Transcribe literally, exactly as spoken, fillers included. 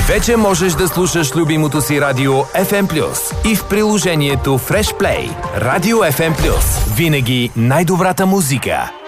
Вече можеш да слушаш любимото си радио еф ем плюс и в приложението Fresh Play. Радио еф ем плюс. Винаги най-добрата музика.